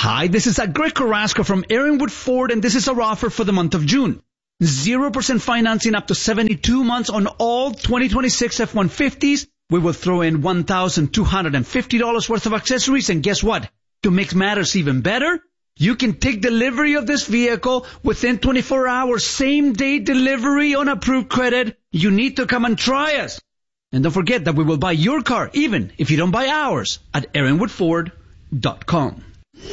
Hi, this is Greg Carrasco from Aaronwood Ford, and this is our offer for the month of June. 0% financing up to 72 months on all 2026 F-150s. We will throw in $1,250 worth of accessories, and guess what? To make matters even better, you can take delivery of this vehicle within 24 hours, same-day delivery on approved credit. You need to come and try us. And don't forget that we will buy your car, even if you don't buy ours, at AaronwoodFord.com.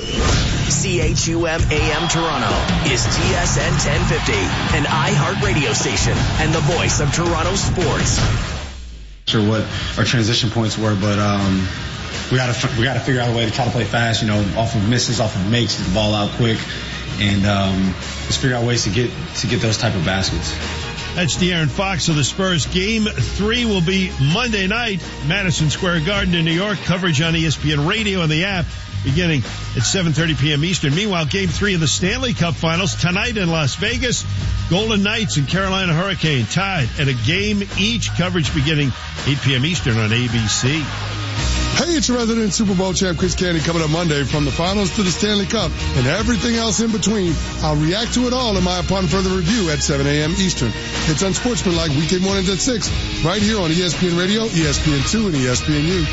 CHUM AM Toronto is TSN 1050, an iHeart radio station and the voice of Toronto sports. Sure what our transition points were, but we got to figure out a way to try to play fast, off of misses, off of makes, get the ball out quick, and just figure out ways to get those type of baskets. That's De'Aaron Fox of the Spurs. Game 3 will be Monday night, Madison Square Garden in New York. Coverage on ESPN Radio and the app beginning at 7:30 p.m. Eastern. Meanwhile, Game 3 of the Stanley Cup Finals tonight in Las Vegas. Golden Knights and Carolina Hurricane tied at a game each. Coverage beginning 8 p.m. Eastern on ABC. Hey, it's your resident Super Bowl champ Chris Candy coming up Monday. From the finals to the Stanley Cup and everything else in between, I'll react to it all in my Upon Further Review at 7 a.m. Eastern. It's Unsportsmanlike weekday mornings at 6, right here on ESPN Radio, ESPN2, and ESPNU.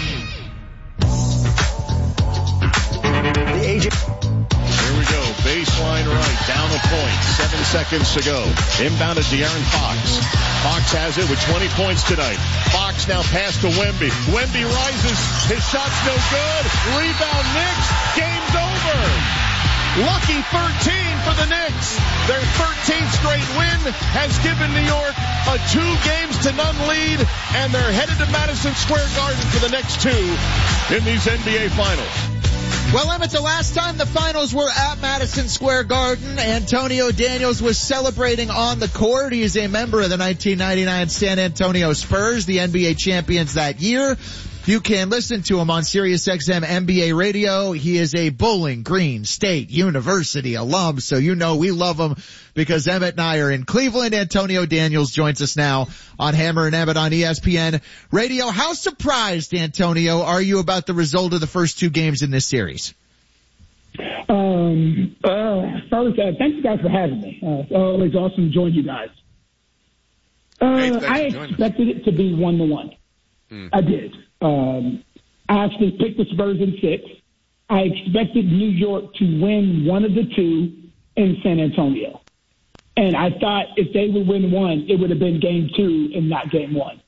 Here we go. Baseline right. Down the point. 7 seconds to go. Inbound to De'Aaron Fox. Fox has it with 20 points tonight. Fox now pass to Wemby. Wemby rises. His shot's no good. Rebound Knicks. Game's over. Lucky 13 for the Knicks. Their 13th straight win has given New York a 2-0 lead, and they're headed to Madison Square Garden for the next 2 in these NBA Finals. Well, Emmett, the last time the finals were at Madison Square Garden, Antonio Daniels was celebrating on the court. He is a member of the 1999 San Antonio Spurs, the NBA champions that year. You can listen to him on SiriusXM NBA Radio. He is a Bowling Green State University alum, so you know we love him because Emmett and I are in Cleveland. Antonio Daniels joins us now on Hammer and Emmett on ESPN Radio. How surprised, Antonio, are you about the result of the first 2 games in this series? Thanks, you guys for having me. It's always awesome to join you guys. I expected it to be 1-1. I did. I actually picked the Spurs in 6. I expected New York to win one of the 2 in San Antonio. And I thought if they would win 1, it would have been game 2 and not game 1.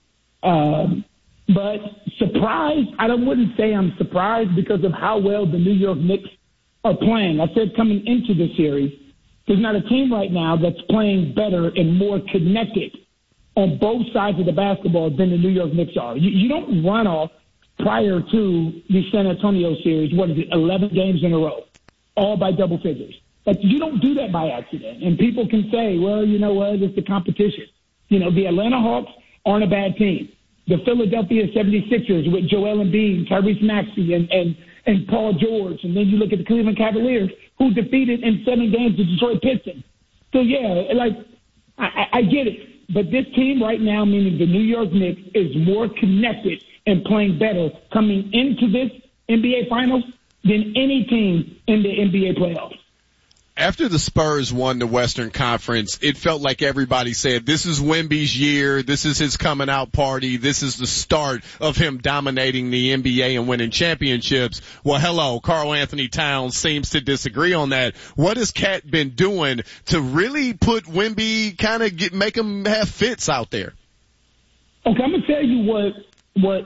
But surprised, I wouldn't say I'm surprised because of how well the New York Knicks are playing. I said coming into the series, there's not a team right now that's playing better and more connected on both sides of the basketball than the New York Knicks are. You don't run off prior to the San Antonio series, 11 games in a row, all by double figures. But you don't do that by accident. And people can say, well, you know what, it's the competition. The Atlanta Hawks aren't a bad team. The Philadelphia 76ers with Joel Embiid, Tyrese Maxey, and Paul George. And then you look at the Cleveland Cavaliers, who defeated in 7 games the Detroit Pistons. So, yeah, I get it. But this team right now, meaning the New York Knicks, is more connected and playing better coming into this NBA Finals than any team in the NBA playoffs. After the Spurs won the Western Conference, it felt like everybody said, this is Wemby's year, this is his coming out party, this is the start of him dominating the NBA and winning championships. Well, hello, Karl Anthony Towns seems to disagree on that. What has Cat been doing to really put Wemby, make him have fits out there? Okay, I'm going to tell you what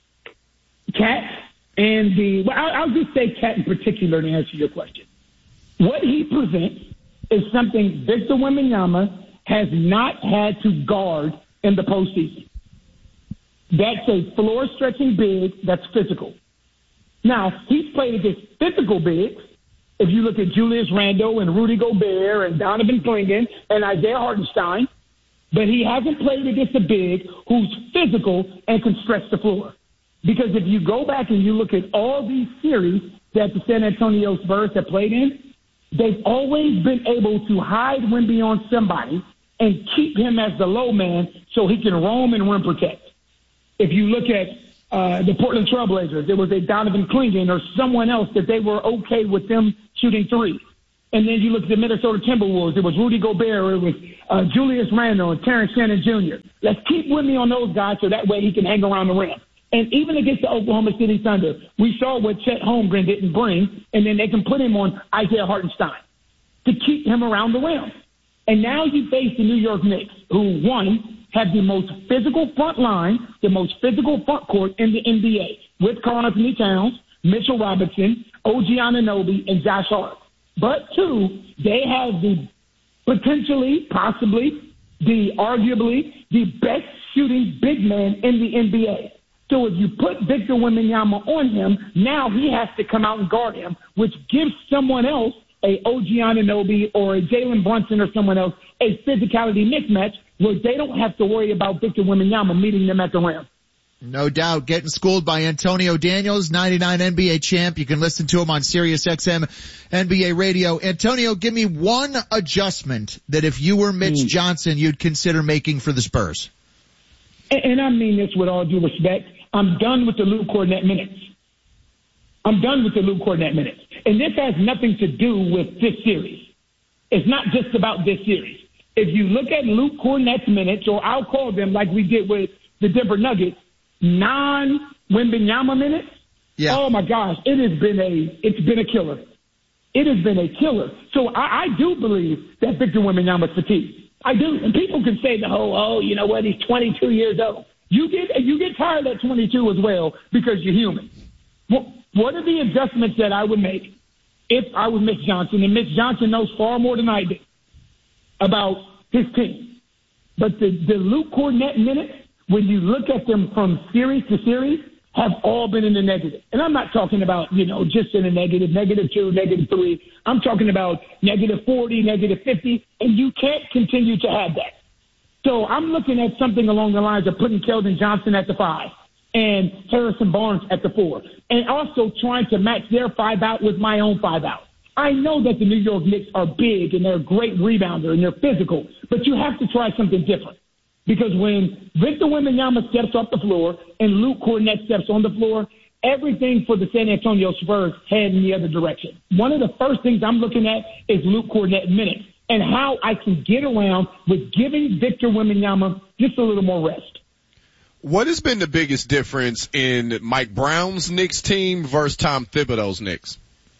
Cat and I'll just say Cat in particular to answer your question. What he presents is something Victor Wembanyama has not had to guard in the postseason. That's a floor-stretching big that's physical. Now, he's played against physical bigs. If you look at Julius Randle and Rudy Gobert and Donovan Clingan and Isaiah Hartenstein, but he hasn't played against a big who's physical and can stretch the floor. Because if you go back and you look at all these series that the San Antonio Spurs have played in, they've always been able to hide Wemby on somebody and keep him as the low man so he can roam and rim protect. If you look at the Portland Trailblazers. There was a Donovan Clingan or someone else that they were okay with them shooting threes. And then you look at the Minnesota Timberwolves. It was Rudy Gobert. It was Julius Randle and Terrence Shannon Jr. Let's keep with me on those guys so that way he can hang around the rim. And even against the Oklahoma City Thunder, we saw what Chet Holmgren didn't bring, and then they can put him on Isaiah Hartenstein to keep him around the rim. And now you face the New York Knicks, who, one, have the most physical front line, the most physical front court in the NBA, with Karl-Anthony Towns, Mitchell Robinson, OG Anunoby, and Josh Hart. But, two, they have the potentially, possibly, arguably, the best shooting big man in the NBA. So if you put Victor Wembanyama on him, now he has to come out and guard him, which gives someone else, a OG Anunoby or a Jalen Brunson or someone else, a physicality mismatch where they don't have to worry about Victor Wembanyama meeting them at the rim. No doubt. Getting schooled by Antonio Daniels, 99 NBA champ. You can listen to him on Sirius XM NBA radio. Antonio, give me one adjustment that if you were Mitch Johnson, you'd consider making for the Spurs. And I mean this with all due respect. I'm done with the Luke Kornet minutes. I'm done with the Luke Kornet minutes. And this has nothing to do with this series. It's not just about this series. If you look at Luke Kornet's minutes, or I'll call them like we did with the Denver Nuggets, non-Wembanyama minutes, oh my gosh, it's been a killer. It has been a killer. So I do believe that Victor Wembanyama is fatigued. I do. And people can say you know what, he's 22 years old. You get tired at 22 as well because you're human. What are the adjustments that I would make if I was Mitch Johnson? And Mitch Johnson knows far more than I do about his team. But the Luke Kornet minutes, when you look at them from series to series, have all been in the negative. And I'm not talking about, just in the negative, -2, -3. I'm talking about -40, -50, and you can't continue to have that. So I'm looking at something along the lines of putting Keldon Johnson at the 5 and Harrison Barnes at the 4, and also trying to match their 5 out with my own 5 out. I know that the New York Knicks are big and they're a great rebounder and they're physical, but you have to try something different. Because when Victor Wembanyama steps off the floor and Luke Kornet steps on the floor, everything for the San Antonio Spurs head in the other direction. One of the first things I'm looking at is Luke Kornet minutes and how I can get around with giving Victor Wembanyama just a little more rest. What has been the biggest difference in Mike Brown's Knicks team versus Tom Thibodeau's Knicks?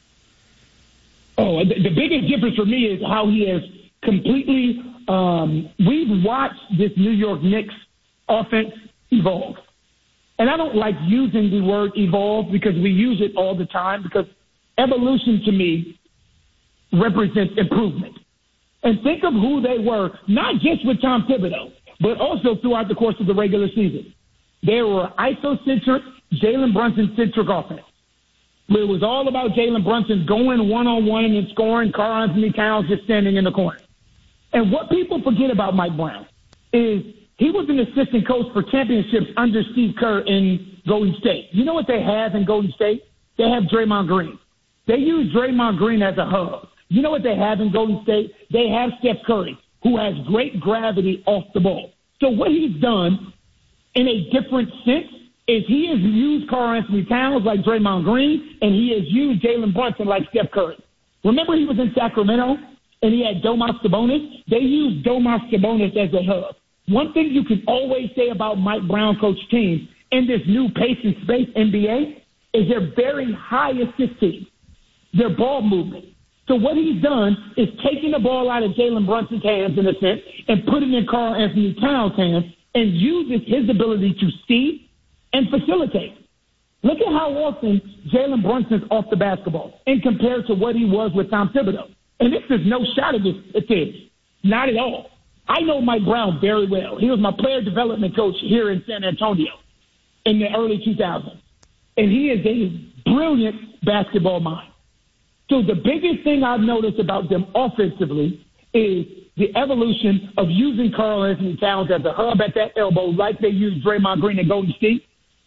Oh, the biggest difference for me is how he has completely we've watched this New York Knicks offense evolve. And I don't like using the word evolve because we use it all the time, because evolution to me represents improvement. And think of who they were, not just with Tom Thibodeau, but also throughout the course of the regular season. They were isocentric, Jalen Brunson-centric offense. It was all about Jalen Brunson going one-on-one and scoring, Karl-Anthony Towns just standing in the corner. And what people forget about Mike Brown is he was an assistant coach for championships under Steve Kerr in Golden State. You know what they have in Golden State? They have Draymond Green. They use Draymond Green as a hub. You know what they have in Golden State? They have Steph Curry, who has great gravity off the ball. So what he's done in a different sense is he has used Karl-Anthony Towns like Draymond Green, and he has used Jalen Brunson like Steph Curry. Remember he was in Sacramento and he had Domas Sabonis? They used Domas Sabonis as a hub. One thing you can always say about Mike Brown coach teams in this new pace and space NBA is they're very high assist teams. Their ball movement. So what he's done is taking the ball out of Jalen Brunson's hands, in a sense, and put it in Karl-Anthony Towns' hands, and uses his ability to see and facilitate. Look at how often Jalen Brunson's off the basketball and compared to what he was with Tom Thibodeau. And this is no shot at this. Not at all. I know Mike Brown very well. He was my player development coach here in San Antonio in the early 2000s. And he is a brilliant basketball mind. So the biggest thing I've noticed about them offensively is the evolution of using Karl-Anthony Towns as a hub at that elbow like they used Draymond Green at Golden State.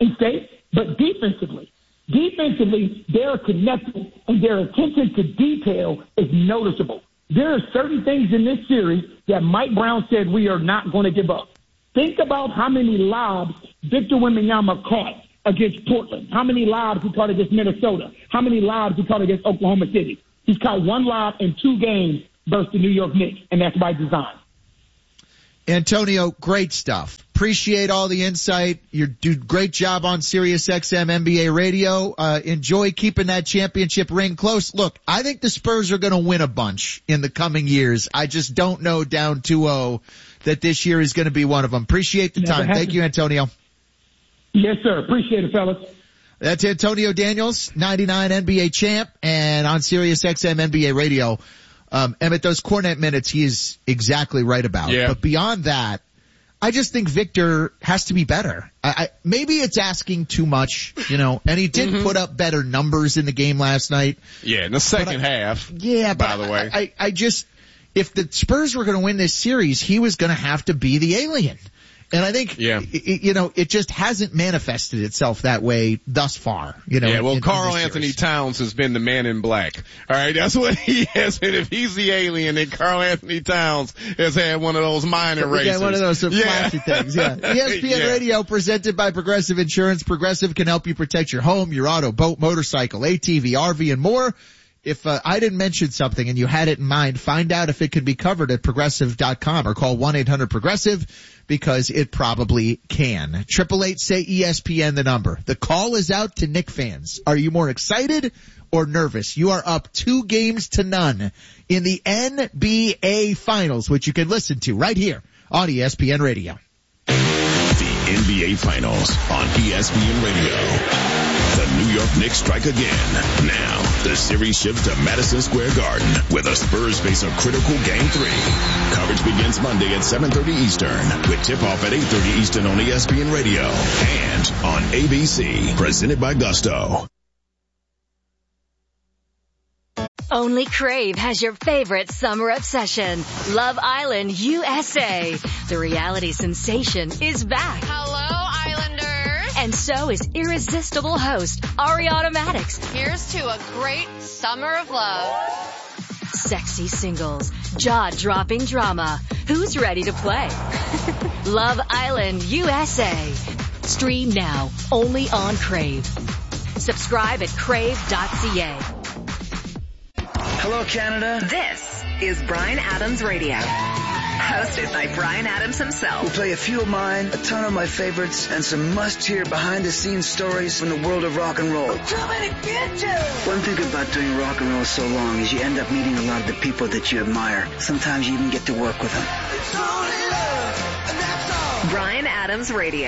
But defensively, they're connected and their attention to detail is noticeable. There are certain things in this series that Mike Brown said we are not going to give up. Think about how many lobs Victor Wembanyama caught against Portland? How many lobs he caught against Minnesota? How many lobs he caught against Oklahoma City? He's caught one lob in 2 games versus the New York Knicks, and that's by design. Antonio, great stuff. Appreciate all the insight. You do great job on SiriusXM NBA radio. Enjoy keeping that championship ring close. Look, I think the Spurs are going to win a bunch in the coming years. I just don't know down 2-0 that this year is going to be one of them. Appreciate the time. Thank you, Antonio. Yes, sir. Appreciate it, fellas. That's Antonio Daniels, 99 NBA champ, and on SiriusXM NBA radio. Emmett, those Kornet minutes he is exactly right about. Yeah. But beyond that, I just think Victor has to be better. Maybe it's asking too much, and he did put up better numbers in the game last night. Yeah, in the second half. Yeah, by the way. I just, if the Spurs were going to win this series, he was going to have to be the alien. And I think, it just hasn't manifested itself that way thus far. Karl Anthony Towns has been the man in black. All right, that's what he has been. If he's the alien, then Karl Anthony Towns has had one of those minor races. Yeah, one of those flashy things. Yeah. ESPN Radio presented by Progressive Insurance. Progressive can help you protect your home, your auto, boat, motorcycle, ATV, RV, and more. If I didn't mention something and you had it in mind, find out if it could be covered at Progressive.com or call 1-800-PROGRESSIVE because it probably can. 888-SAY-ESPN, the number. The call is out to Knicks fans. Are you more excited or nervous? You are up 2-0 in the NBA Finals, which you can listen to right here on ESPN Radio. The NBA Finals on ESPN Radio. The New York Knicks strike again. Now, the series shifts to Madison Square Garden, where the Spurs face a critical Game 3. Coverage begins Monday at 7:30 Eastern, with tip-off at 8:30 Eastern on ESPN Radio and on ABC, presented by Gusto. Only Crave has your favorite summer obsession, Love Island USA. The reality sensation is back. Hello, Islanders. And so is irresistible host Ariana Madix. Here's to a great summer of love. Sexy singles, jaw-dropping drama. Who's ready to play? Love Island USA. Stream now, only on Crave. Subscribe at crave.ca. Hello, Canada. This is Bryan Adams Radio, hosted by Bryan Adams himself. We'll play a few of mine, a ton of my favorites, and some must-hear behind-the-scenes stories from the world of rock and roll. One thing about doing rock and roll so long is you end up meeting a lot of the people that you admire. Sometimes you even get to work with them. Bryan Adams Radio.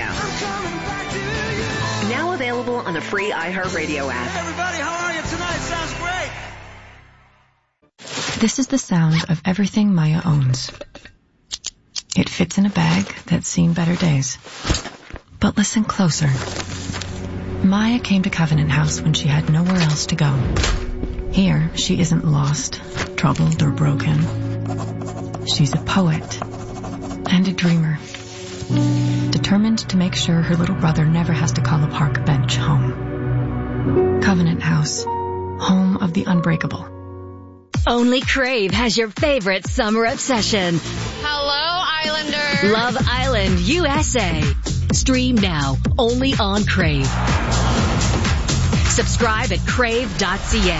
Now available on the free iHeartRadio app. Everybody, how are you tonight? Sounds great. This is the sound of everything Maya owns. It fits in a bag that's seen better days. But listen closer. Maya came to Covenant House when she had nowhere else to go. Here, she isn't lost, troubled, or broken. She's a poet and a dreamer, determined to make sure her little brother never has to call a park bench home. Covenant House, home of the unbreakable. Only Crave has your favorite summer obsession. Hello, Islanders. Love Island USA. Stream now, only on Crave. Subscribe at crave.ca.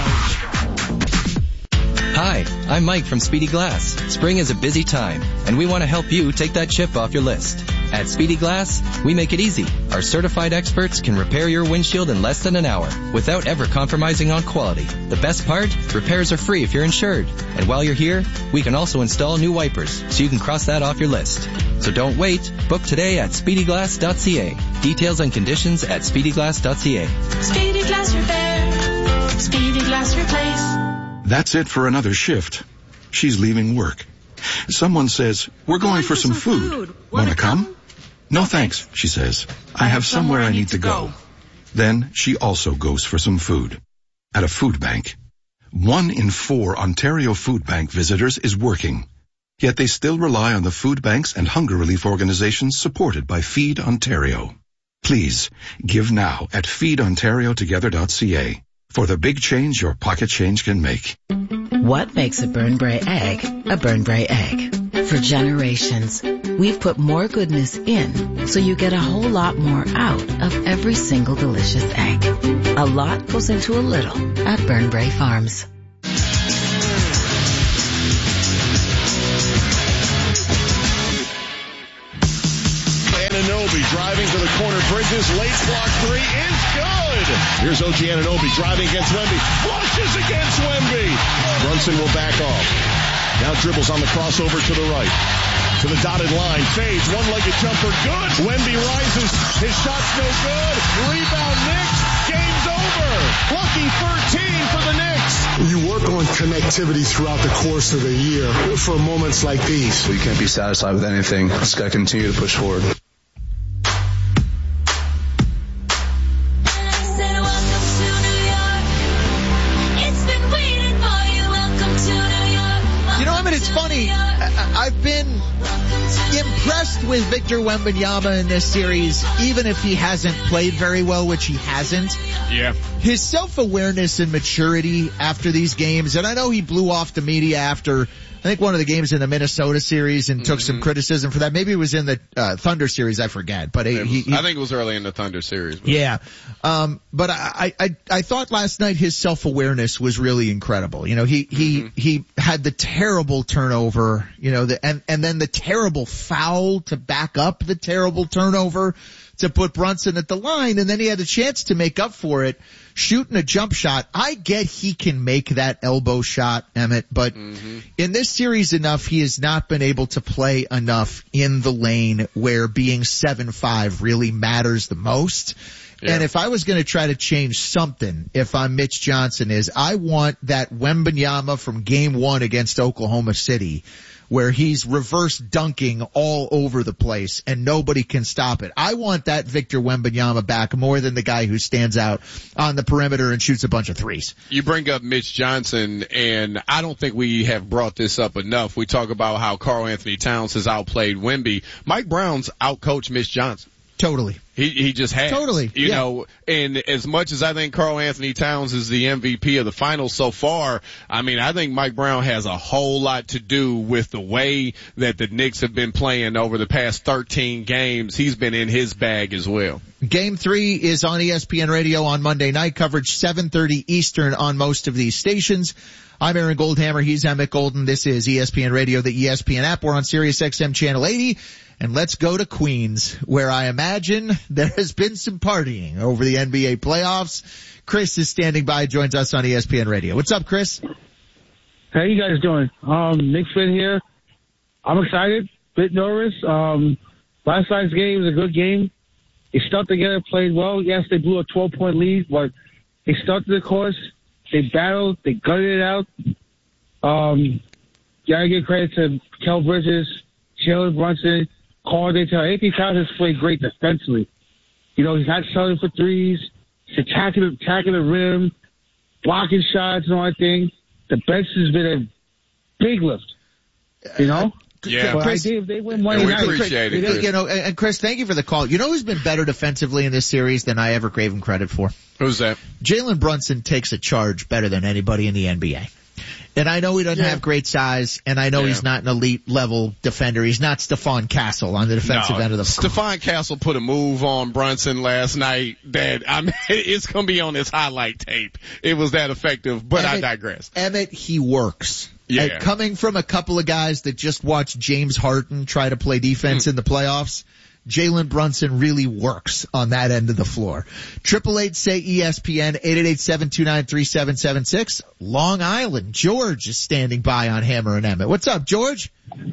Hi, I'm Mike from Speedy Glass. Spring is a busy time, and we want to help you take that chip off your list. At Speedy Glass, we make it easy. Our certified experts can repair your windshield in less than an hour without ever compromising on quality. The best part? Repairs are free if you're insured. And while you're here, we can also install new wipers, so you can cross that off your list. So don't wait. Book today at speedyglass.ca. Details and conditions at speedyglass.ca. Speedy Glass Repair. Speedy Glass Replace. That's it for another shift. She's leaving work. Someone says, "We're going for some food. Want to come?" "No thanks," she says. "I have somewhere I need to go." Then she also goes for some food. At a food bank. 1 in 4 Ontario Food Bank visitors is working. Yet they still rely on the food banks and hunger relief organizations supported by Feed Ontario. Please, give now at feedontariotogether.ca for the big change your pocket change can make. What makes a Burnbrae egg a Burnbrae egg? For generations, We've put more goodness in, so you get a whole lot more out of every single delicious egg. A lot goes into a little at Burnbrae Farms. Anunoby driving to the corner. Bridges, late block three is good. Here's OG Anunoby driving against Wemby. Flushes against Wemby. Brunson will back off. Now dribbles on the crossover to the right. To the dotted line. Fades. One-legged jumper. Good. Wemby rises. His shot's no good. Rebound Knicks. Game's over. Lucky 13 for the Knicks. You work on connectivity throughout the course of the year for moments like these. We can't be satisfied with anything. Just got to continue to push forward. It's funny. I've been impressed with Victor Wembanyama in this series, even if he hasn't played very well, which he hasn't. Yeah. His self-awareness and maturity after these games, and I know he blew off the media after, I think, one of the games in the Minnesota series and took some criticism for that. Maybe it was in the Thunder series, I forget. But I think it was early in the Thunder series. But. Yeah. But I thought last night his self-awareness was really incredible. You know, he had the terrible turnover, you know, and then the terrible foul to back up the terrible turnover to put Brunson at the line, and then he had a chance to make up for it shooting a jump shot. I get he can make that elbow shot, Emmett, but in this series enough, he has not been able to play enough in the lane where being 7'5" really matters the most. Yeah. And if I was going to try to change something, if I'm Mitch Johnson, is I want that Wembanyama from game 1 against Oklahoma City, where he's reverse dunking all over the place and nobody can stop it. I want that Victor Wembanyama back more than the guy who stands out on the perimeter and shoots a bunch of threes. You bring up Mitch Johnson, and I don't think we have brought this up enough. We talk about how Karl Anthony Towns has outplayed Wemby. Mike Brown's outcoached Mitch Johnson. Totally. He just has. Totally. You know, and as much as I think Karl Anthony Towns is the MVP of the finals so far, I mean, I think Mike Brown has a whole lot to do with the way that the Knicks have been playing over the past 13 games. He's been in his bag as well. Game 3 is on ESPN Radio on Monday night. Coverage 7:30 Eastern on most of these stations. I'm Aaron Goldhammer. He's Emmett Golden. This is ESPN Radio, the ESPN app. We're on Sirius XM Channel 80. And let's go to Queens, where I imagine there has been some partying over the NBA playoffs. Chris is standing by, joins us on ESPN Radio. What's up, Chris? How you guys doing? Nick Finn here. I'm excited, bit nervous. Last night's game was a good game. They stuck together, played well. Yes, they blew a 12-point lead, but they stuck to the course. They battled. They gutted it out. Gotta give credit to Kel Bridges, Jalen Brunson, Carl Dayton. AP Towns has played great defensively. You know, he's not selling for threes. He's attacking the rim, blocking shots and all that thing. The bench has been a big lift. You know? Yeah. Chris, they win Monday night. We appreciate it, Chris. You know, and Chris, thank you for the call. You know who's been better defensively in this series than I ever gave him credit for? Who's that? Jalen Brunson takes a charge better than anybody in the NBA. And I know he doesn't have great size, and I know he's not an elite level defender. He's not Stephon Castle on the defensive end of the court. Stephon Castle put a move on Brunson last night that, I mean, it's going to be on his highlight tape. It was that effective, but I digress. Emmett, he works. Yeah. Coming from a couple of guys that just watched James Harden try to play defense in the playoffs, Jalen Brunson really works on that end of the floor. 888-SAY-ESPN, 888-729-3776. Long Island, George is standing by on Hammer and Emmett. What's up, George?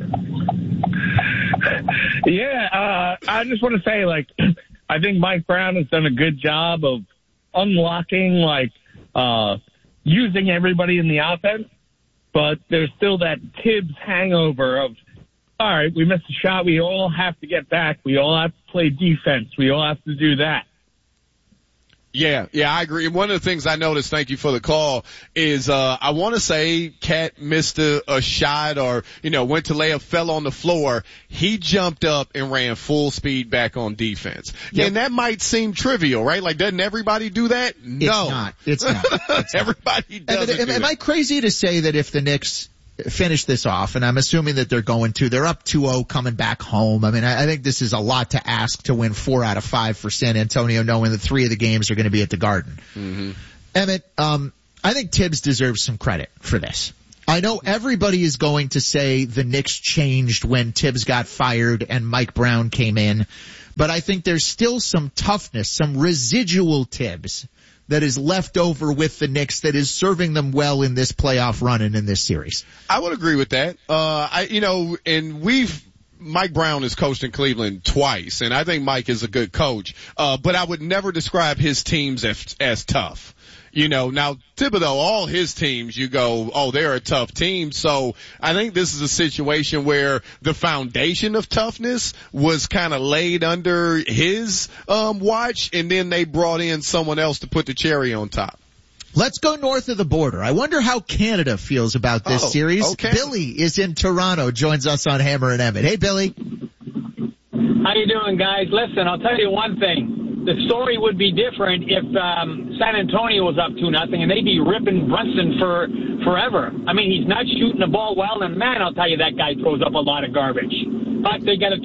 Yeah, I just want to say, I think Mike Brown has done a good job of unlocking, using everybody in the offense, but there's still that Tibbs hangover of, all right, we missed a shot. We all have to get back. We all have to play defense. We all have to do that. Yeah, I agree. One of the things I noticed, thank you for the call, is I want to say Cat missed a shot or, went to lay up, fell on the floor. He jumped up and ran full speed back on defense. Yep. And that might seem trivial, right? Doesn't everybody do that? No. It's not. Everybody does it. Am I crazy to say that if the Knicks finish this off, and I'm assuming that they're going to. They're up 2-0 coming back home. I mean, I think this is a lot to ask to win 4 out of 5 for San Antonio, knowing that 3 of the games are going to be at the Garden. Mm-hmm. Emmett, I think Tibbs deserves some credit for this. I know everybody is going to say the Knicks changed when Tibbs got fired and Mike Brown came in, but I think there's still some toughness, some residual Tibbs that is left over with the Knicks that is serving them well in this playoff run and in this series. I would agree with that. Mike Brown has coached in Cleveland twice, and I think Mike is a good coach. But I would never describe his teams as tough. Now Thibodeau, all his teams, you go, oh, they're a tough team. So I think this is a situation where the foundation of toughness was kind of laid under his watch, and then they brought in someone else to put the cherry on top. Let's go north of the border. I wonder how Canada feels about this series. Okay. Billy is in Toronto, joins us on Hammer and Emmett. Hey, Billy. How you doing, guys? Listen, I'll tell you one thing. The story would be different if San Antonio was up 2-0 and they'd be ripping Brunson for forever. I mean, he's not shooting the ball well, and man, I'll tell you, that guy throws up a lot of garbage. But they got a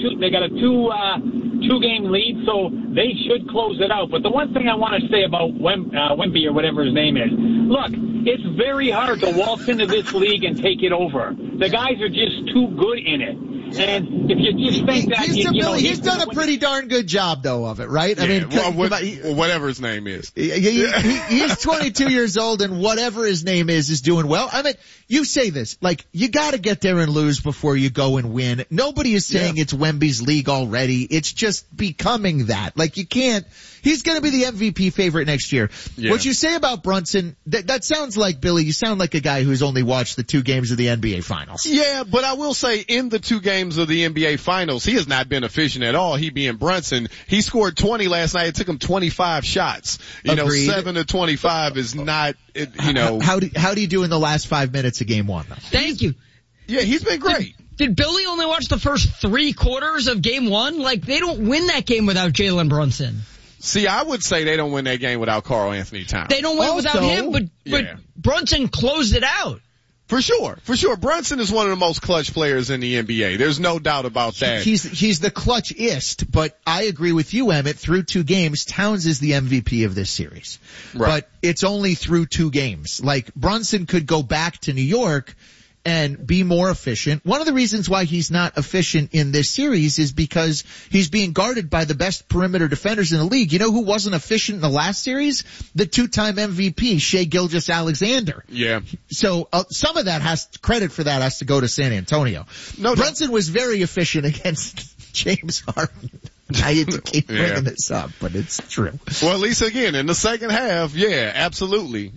two-game lead, so they should close it out. But the one thing I want to say about Wemby or whatever his name is, look, it's very hard to waltz into this league and take it over. The guys are just too good in it. And if you just think that, he's done a pretty darn good job, though, of it, right? Yeah, I mean, whatever his name is. He's 22 years old, and whatever his name is doing well. I mean, you say this, like, you gotta get there and lose before you go and win. Nobody is saying it's Wemby's league already. It's just becoming that. Like, you can't, he's gonna be the MVP favorite next year. Yeah. What you say about Brunson, that sounds like, Billy, you sound like a guy who's only watched the 2 games of the NBA Finals. Yeah, but I will say, in the 2 games of the NBA Finals, he has not been efficient at all. He being Brunson. He scored 20 last night. It took him 25 shots. Agreed. 7 to 25 is not, How do you do in the last 5 minutes of game 1, though? Thank you. Yeah, he's been great. Did Billy only watch the first 3 quarters of game 1? Like, they don't win that game without Jalen Brunson. See, I would say they don't win that game without Karl Anthony Towns. They don't win without him, but Brunson closed it out. For sure. Brunson is one of the most clutch players in the NBA. There's no doubt about that. He's the clutchest, but I agree with you, Emmett. Through 2 games, Towns is the MVP of this series. Right. But it's only through 2 games. Like, Brunson could go back to New York and be more efficient. One of the reasons why he's not efficient in this series is because he's being guarded by the best perimeter defenders in the league. You know who wasn't efficient in the last series? The 2-time MVP, Shai Gilgeous-Alexander. Yeah. So some of that credit for that has to go to San Antonio. Brunson was very efficient against James Harden. I hate to keep bringing this up, but it's true. Well, at least again, in the second half, yeah, absolutely.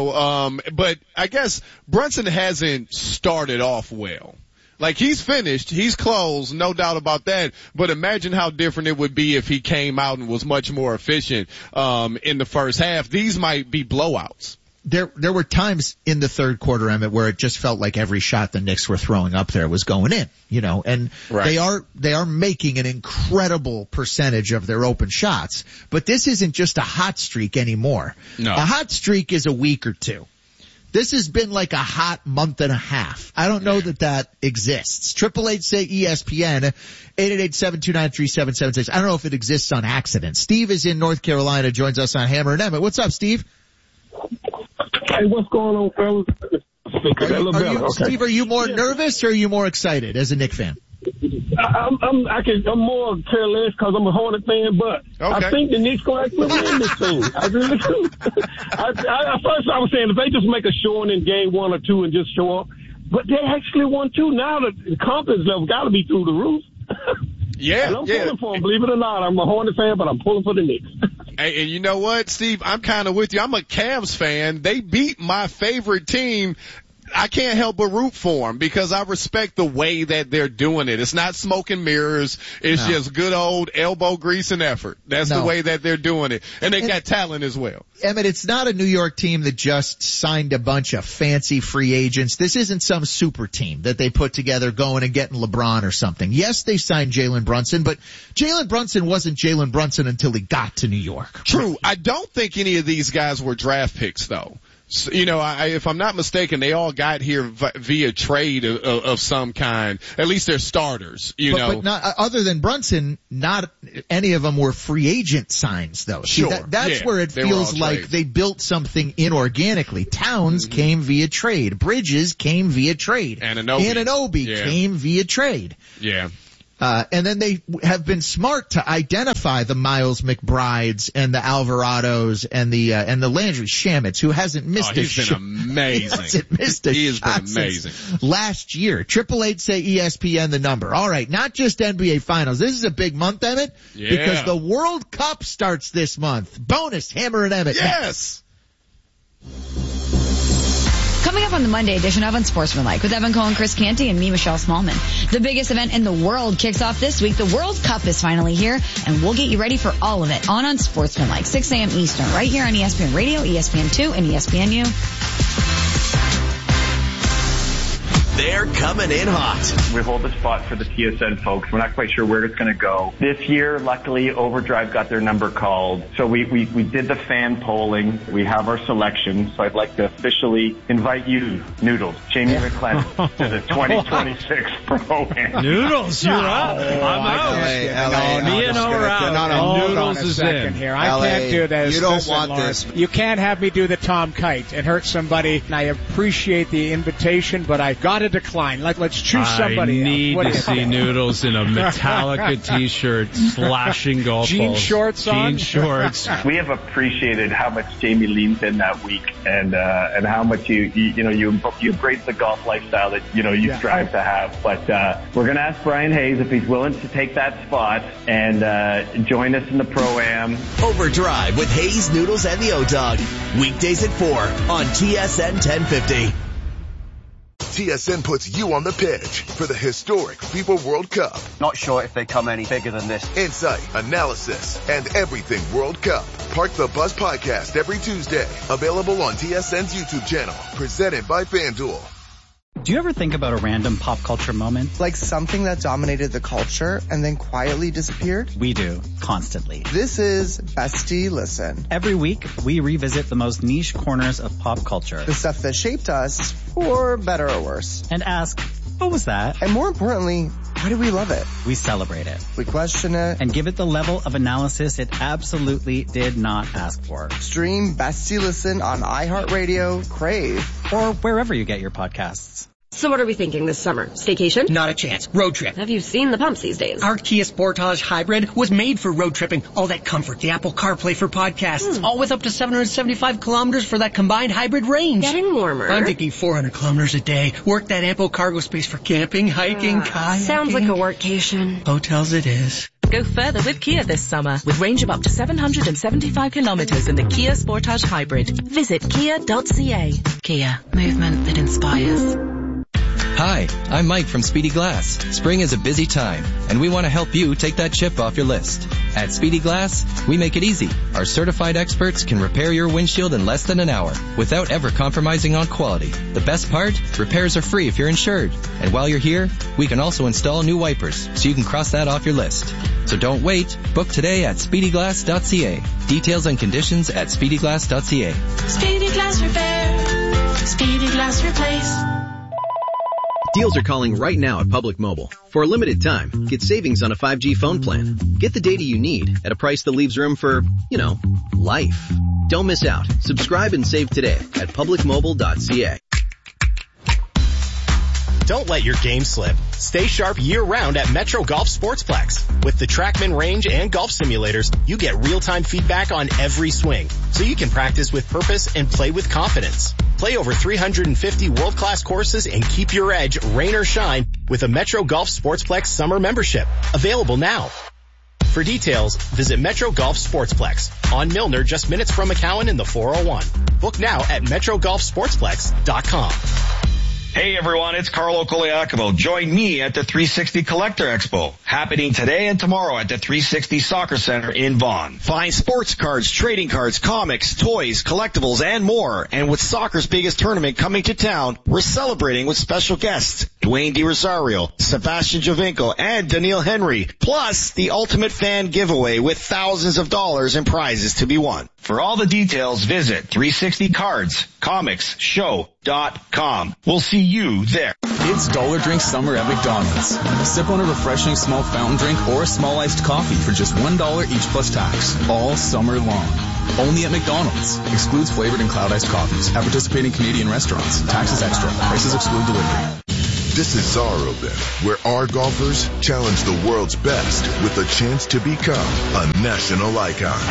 But I guess Brunson hasn't started off well. Like, he's finished, he's closed, no doubt about that, but imagine how different it would be if he came out and was much more efficient, in the first half. These might be blowouts. There were times in the third quarter, Emmett, where it just felt like every shot the Knicks were throwing up there was going in, and right. They are making an incredible percentage of their open shots, but this isn't just a hot streak anymore. No. A hot streak is a week or 2. This has been like a hot month and a half. I don't know that exists. 888 say ESPN, 888-729-3776. I don't know if it exists on accident. Steve is in North Carolina, joins us on Hammer and Emmett. What's up, Steve? Hey, what's going on, fellas? Steve, are you more nervous or are you more excited as a Knicks fan? I'm more careless because I'm a Hornet fan, but I think the Knicks going to actually win this thing. I really do. First, I was saying if they just make a showing in game 1 or 2 and just show up, but they actually won 2. Now the confidence level got to be through the roof. Yeah, and I'm pulling for them. Believe it or not, I'm a Hornet fan, but I'm pulling for the Knicks. Hey, and you know what, Steve? I'm kind of with you. I'm a Cavs fan. They beat my favorite team. I can't help but root for them because I respect the way that they're doing it. It's not smoke and mirrors. It's just good old elbow grease and effort. That's the way that they're doing it. And they got talent as well. Emmett, it's not a New York team that just signed a bunch of fancy free agents. This isn't some super team that they put together going and getting LeBron or something. Yes, they signed Jalen Brunson, but Jalen Brunson wasn't Jalen Brunson until he got to New York. True. I don't think any of these guys were draft picks, though. So, if I'm not mistaken, they all got here via trade of some kind. At least they're starters, But not, other than Brunson, not any of them were free agent signs, though. Sure. See, that's where it feels like they built something inorganically. Towns came via trade. Bridges came via trade. Anunoby came via trade. Yeah. And then they have been smart to identify the Miles McBrides and the Alvarados and the Landry Shamits, who hasn't missed a shot. He's been amazing. He hasn't missed a He has shot been amazing. since last year. 888 say ESPN the number. All right, not just NBA Finals. This is a big month, Emmett, because the World Cup starts this month. Bonus Hammer and Emmett. Yes. Coming up on the Monday edition of Unsportsmanlike with Evan Cohen, Chris Canty, and me, Michelle Smallman. The biggest event in the world kicks off this week. The World Cup is finally here, and we'll get you ready for all of it on Unsportsmanlike, 6 a.m. Eastern, right here on ESPN Radio, ESPN2, and ESPNU. They're coming in hot. We hold the spot for the TSN folks. We're not quite sure where it's going to go. This year, luckily, Overdrive got their number called. So we did the fan polling. We have our selection. So I'd like to officially invite you, Noodles, Jamie McLennan, to the 2026 Pro-Am. Noodles, you're up. I'm out. Me and O are out. Noodles is in. Here. I can't do this. You don't want this. You can't have me do the Tom Kite and hurt somebody. And I appreciate the invitation, but I've got to decline. Let's choose somebody. I need to see Noodles in a Metallica t-shirt slashing golf balls. Shorts on? Jean shorts. We have appreciated how much Jamie leans in that week and how much you embrace the golf lifestyle that, you strive to have. But, we're going to ask Brian Hayes if he's willing to take that spot and, join us in the Pro-Am. Overdrive with Hayes, Noodles, and the O-Dog. Weekdays at 4 on TSN 1050. TSN puts you on the pitch for the historic FIFA World Cup. Not sure if they come any bigger than this. Insight, analysis, and everything World Cup. Park the Bus podcast every Tuesday. Available on TSN's YouTube channel. Presented by FanDuel. Do you ever think about a random pop culture moment? Like something that dominated the culture and then quietly disappeared? We do, constantly. This is Bestie Listen. Every week, we revisit the most niche corners of pop culture. The stuff that shaped us, for better or worse. And ask, what was that? And more importantly, why do we love it? We celebrate it. We question it. And give it the level of analysis it absolutely did not ask for. Stream Bestie Listen on iHeartRadio, Crave, or wherever you get your podcasts. So what are we thinking this summer? Staycation? Not a chance. Road trip. Have you seen the pumps these days? Our Kia Sportage Hybrid was made for road tripping. All that comfort, the Apple CarPlay for podcasts, all with up to 775 kilometers for that combined hybrid range. Getting warmer. I'm thinking 400 kilometers a day. Work that ample cargo space for camping, hiking, kayaking. Sounds like a workcation. Hotels it is. Go further with Kia this summer with range of up to 775 kilometers in the Kia Sportage Hybrid. Visit kia.ca. Kia, movement that inspires. Hi, I'm Mike from Speedy Glass. Spring is a busy time, and we want to help you take that chip off your list. At Speedy Glass, we make it easy. Our certified experts can repair your windshield in less than an hour without ever compromising on quality. The best part? Repairs are free if you're insured. And while you're here, we can also install new wipers, so you can cross that off your list. So don't wait. Book today at speedyglass.ca. Details and conditions at speedyglass.ca. Speedy Glass Repair. Speedy Glass Replace. Deals are calling right now at Public Mobile. For a limited time, get savings on a 5G phone plan. Get the data you need at a price that leaves room for, life. Don't miss out. Subscribe and save today at publicmobile.ca. Don't let your game slip. Stay sharp year-round at Metro Golf Sportsplex. With the TrackMan range and golf simulators, you get real-time feedback on every swing, so you can practice with purpose and play with confidence. Play over 350 world-class courses and keep your edge, rain or shine, with a Metro Golf Sportsplex summer membership. Available now. For details, visit Metro Golf Sportsplex on Milner, just minutes from McCowan in the 401. Book now at MetroGolfSportsplex.com. Hey everyone, it's Carlo Coliacovo. Join me at the 360 Collector Expo, happening today and tomorrow at the 360 Soccer Center in Vaughan. Find sports cards, trading cards, comics, toys, collectibles, and more. And with soccer's biggest tournament coming to town, we're celebrating with special guests. Dwayne DeRosario, Sebastian Jovinko, and Daniil Henry, plus the ultimate fan giveaway with thousands of dollars in prizes to be won. For all the details, visit 360cardscomicshow.com. We'll see you there. It's Dollar Drink Summer at McDonald's. Sip on a refreshing small fountain drink or a small iced coffee for just $1 each plus tax, all summer long. Only at McDonald's. Excludes flavored and cloud iced coffees at participating Canadian restaurants. Taxes extra. Prices exclude delivery. This is Czar Open, where our golfers challenge the world's best with a chance to become a national icon.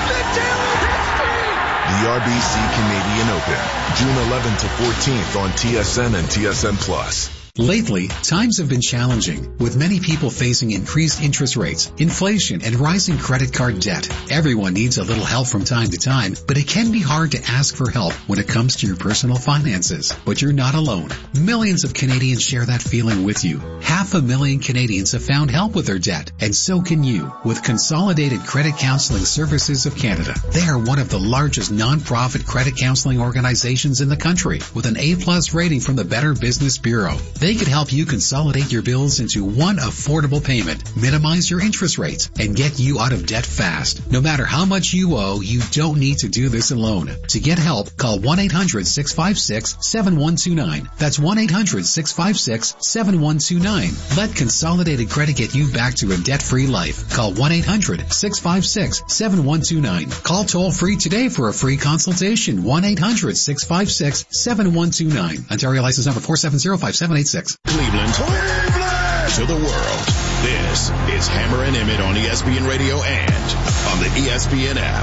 The RBC Canadian Open, June 11th to 14th on TSN and TSN+. Lately, times have been challenging, with many people facing increased interest rates, inflation, and rising credit card debt. Everyone needs a little help from time to time, but it can be hard to ask for help when it comes to your personal finances. But you're not alone. Millions of Canadians share that feeling with you. 500,000 Canadians have found help with their debt, and so can you, with Consolidated Credit Counseling Services of Canada. They are one of the largest non-profit credit counseling organizations in the country, with an A+ rating from the Better Business Bureau. They could help you consolidate your bills into one affordable payment, minimize your interest rates, and get you out of debt fast. No matter how much you owe, you don't need to do this alone. To get help, call 1-800-656-7129. That's 1-800-656-7129. Let Consolidated Credit get you back to a debt-free life. Call 1-800-656-7129. Call toll-free today for a free consultation. 1-800-656-7129. Ontario license number 4705786. Cleveland to the world. This is Hammer and Emmett on ESPN Radio and on the ESPN app.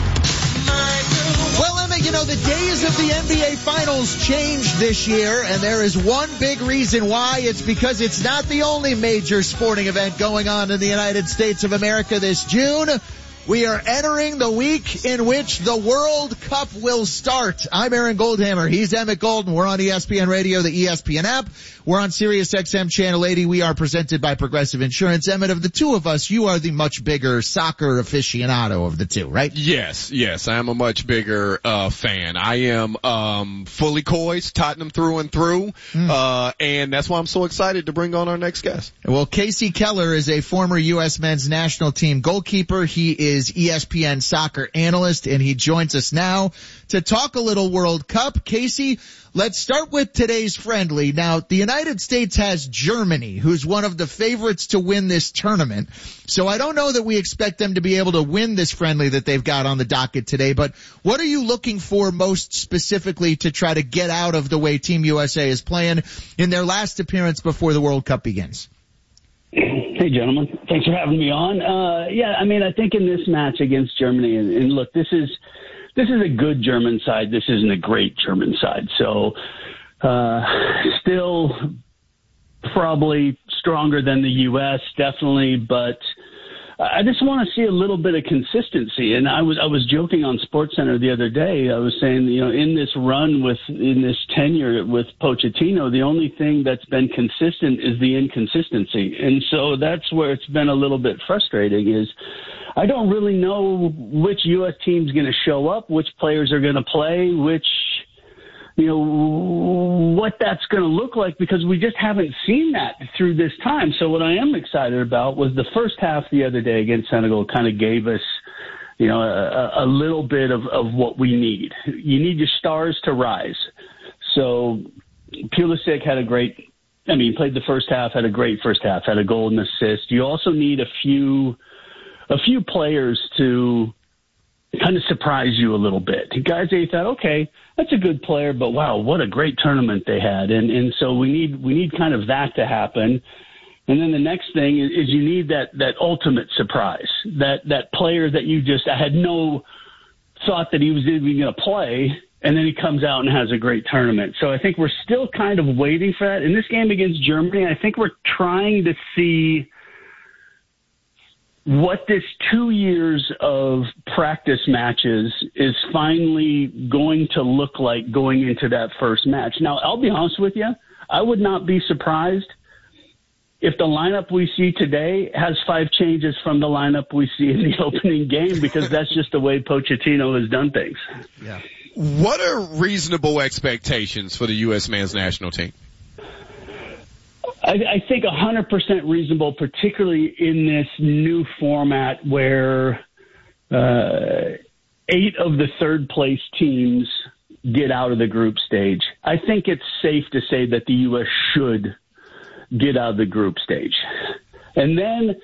Well, Emmett, you know, the days of the NBA Finals changed this year, and there is one big reason why. It's because it's not the only major sporting event going on in the United States of America this June. We are entering the week in which the World Cup will start. I'm Aaron Goldhammer. He's Emmett Golden. We're on ESPN Radio, the ESPN app. We're on Sirius XM Channel 80. We are presented by Progressive Insurance. Emmett, of the two of us, you are the much bigger soccer aficionado of the two, right? Yes. I am a much bigger fan. I am fully Coys, Tottenham through and through, and that's why I'm so excited to bring on our next guest. Well, Casey Keller is a former U.S. men's national team goalkeeper. He is ESPN soccer analyst, and he joins us now to talk a little World Cup. Casey, let's start with today's friendly. Now, the United States has Germany, who's one of the favorites to win this tournament. So I don't know that we expect them to be able to win this friendly that they've got on the docket today, but what are you looking for most specifically to try to get out of the way Team USA is playing in their last appearance before the World Cup begins? Hey, gentlemen. Thanks for having me on. I think in this match against Germany, and look, this is a good German side. This isn't a great German side. So still probably stronger than the U.S., definitely, but I just want to see a little bit of consistency. And I was joking on SportsCenter the other day. I was saying, you know, in this tenure with Pochettino, the only thing that's been consistent is the inconsistency. And so that's where it's been a little bit frustrating is I don't really know which U.S. team's going to show up, which players are going to play, what that's going to look like, because we just haven't seen that through this time. So what I am excited about was the first half the other day against Senegal kind of gave us, a little bit of what we need. You need your stars to rise. So Pulisic played the first half, had a great first half, had a goal and assist. You also need a few players to kind of surprise you a little bit. Guys that you thought, okay, that's a good player, but wow, what a great tournament they had. And so we need kind of that to happen. And then the next thing is you need that ultimate surprise, that player that I had no thought that he was even going to play, and then he comes out and has a great tournament. So I think we're still kind of waiting for that. In this game against Germany, I think we're trying to see what this 2 years of practice matches is finally going to look like going into that first match. Now, I'll be honest with you, I would not be surprised if the lineup we see today has 5 changes from the lineup we see in the opening game, because that's just the way Pochettino has done things. Yeah. What are reasonable expectations for the U.S. men's national team? I think 100% reasonable, particularly in this new format where 8 of the third place teams get out of the group stage. I think it's safe to say that the U.S. should get out of the group stage. And then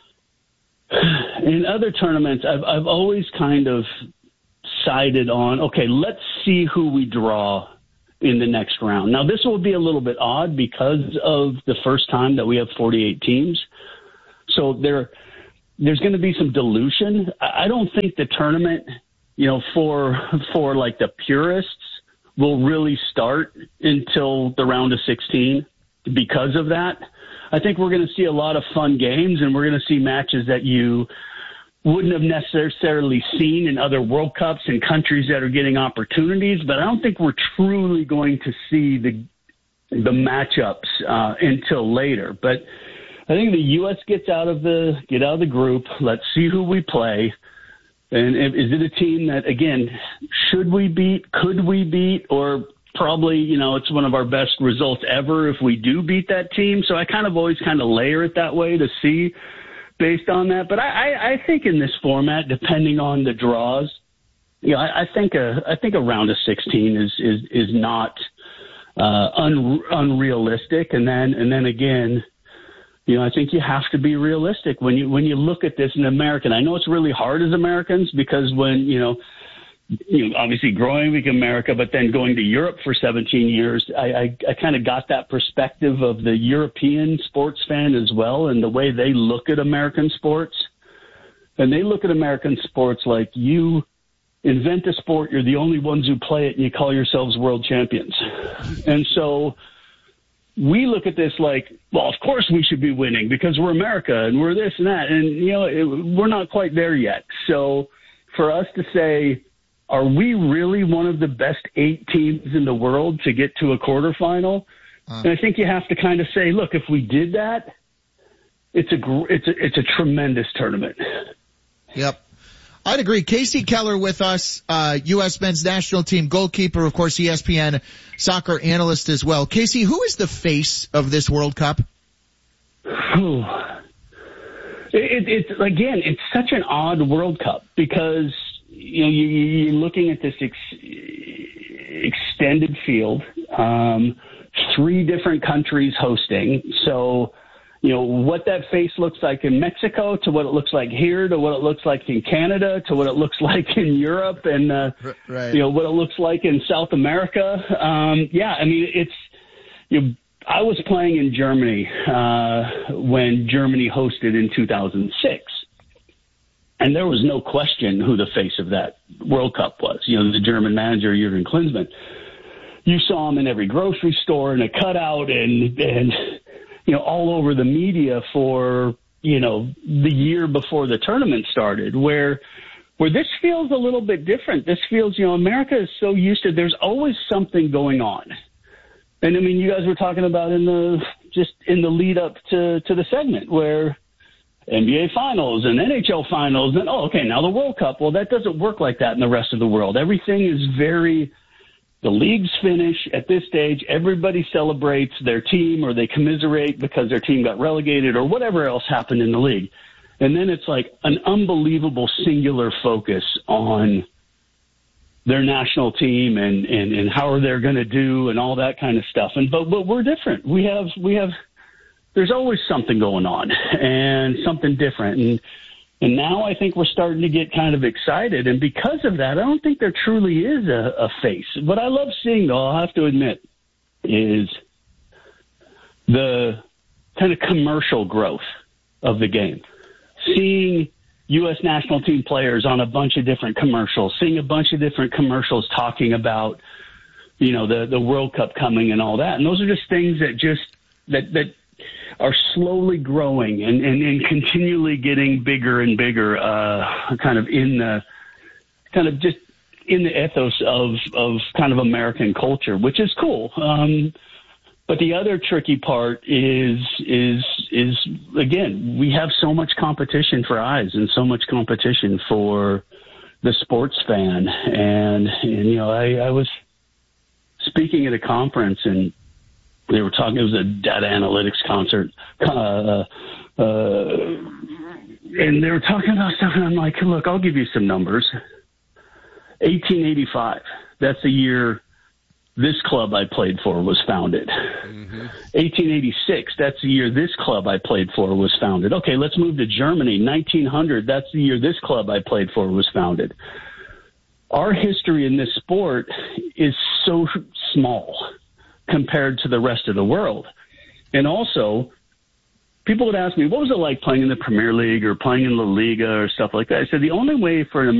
in other tournaments, I've always kind of sided on, okay, let's see who we draw in the next round. Now, this will be a little bit odd because of the first time that we have 48 teams. So there's going to be some dilution. I don't think the tournament, for like the purists will really start until the round of 16 because of that. I think we're going to see a lot of fun games, and we're going to see matches that you wouldn't have necessarily seen in other World Cups in countries that are getting opportunities, but I don't think we're truly going to see the matchups until later. But I think the U.S. get out of the group. Let's see who we play. And is it a team that, again, should we beat, could we beat, or probably, it's one of our best results ever if we do beat that team. So I kind of always kind of layer it that way to see based on that. But I think in this format, depending on the draws, I think a round of 16 is not unrealistic. And then again, I think you have to be realistic when you look at this in American. I know it's really hard as Americans because when obviously growing up in America, but then going to Europe for 17 years, I kind of got that perspective of the European sports fan as well, and the way they look at American sports. And they look at American sports like you invent a sport, you're the only ones who play it, and you call yourselves world champions. And so we look at this like, well, of course we should be winning because we're America and we're this and that. And, we're not quite there yet. So for us to say, are we really one of the best 8 teams in the world to get to a quarterfinal? And I think you have to kind of say, look, if we did that, it's a tremendous tournament. Yep. I'd agree. Casey Keller with us, U.S. men's national team goalkeeper, of course, ESPN soccer analyst as well. Casey, who is the face of this World Cup? It's such an odd World Cup because you're looking at this extended field, 3 different countries hosting. So, what that face looks like in Mexico to what it looks like here to what it looks like in Canada to what it looks like in Europe and, what it looks like in South America. I was playing in Germany when Germany hosted in 2006. And there was no question who the face of that World Cup was. The German manager, Jurgen Klinsmann. You saw him in every grocery store in a cutout and all over the media for, the year before the tournament started, where this feels a little bit different. This feels, America is so used to, there's always something going on. And I mean, you guys were talking about in the lead up to the segment where NBA finals and NHL finals and, now the World Cup. Well, that doesn't work like that in the rest of the world. Everything is the leagues finish at this stage. Everybody celebrates their team or they commiserate because their team got relegated or whatever else happened in the league. And then it's like an unbelievable singular focus on their national team and how are they going to do and all that kind of stuff. But we're different. We have, there's always something going on and something different. And now I think we're starting to get kind of excited. And because of that, I don't think there truly is a face. What I love seeing, though, I'll have to admit, is the kind of commercial growth of the game. Seeing U.S. national team players on a bunch of different commercials, seeing a bunch of different commercials talking about, the World Cup coming and all that. And those are just things that are slowly growing and continually getting bigger and bigger, kind of in the ethos of kind of American culture, which is cool. But the other tricky part is again, we have so much competition for eyes and so much competition for the sports fan. And I was speaking at a conference and They were talking, it was a data analytics concert, and they were talking about stuff, and I'm like, look, I'll give you some numbers. 1885, that's the year this club I played for was founded. 1886, that's the year this club I played for was founded. Okay, let's move to Germany. 1900, that's the year this club I played for was founded. Our history in this sport is so small compared to the rest of the world. And also, people would ask me, what was it like playing in the Premier League or playing in La Liga or stuff like that? I said, the only way for an